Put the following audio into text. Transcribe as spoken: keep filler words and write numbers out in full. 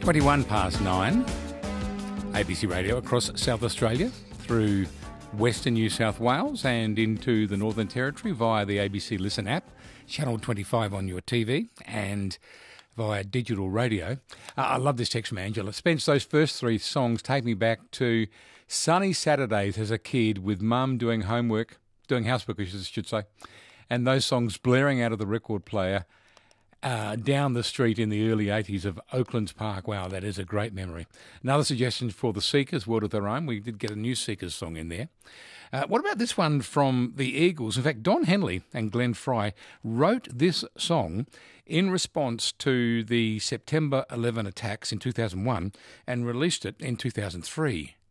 twenty-one past nine, A B C Radio across South Australia, through Western New South Wales and into the Northern Territory via the A B C Listen app, Channel twenty-five on your T V and via digital radio. Uh, I love this text from Angela. Spence, those first three songs take me back to sunny Saturdays as a kid with mum doing homework, doing housework, I should say, and those songs blaring out of the record player Uh, down the street in the early eighties of Oaklands Park. Wow, that is a great memory. Another suggestion for the Seekers, World of Their Own. We did get a new Seekers song in there. Uh, what about this one from the Eagles? In fact, Don Henley and Glenn Fry wrote this song in response to the September eleven attacks in two thousand one and released it in two thousand three.